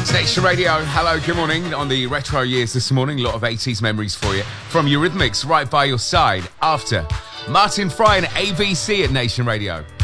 It's Nation Radio. Hello, good morning. On the retro years this morning, a lot of 80s memories for you. From Eurythmics, right by your side. After Martin Fry and ABC at Nation Radio.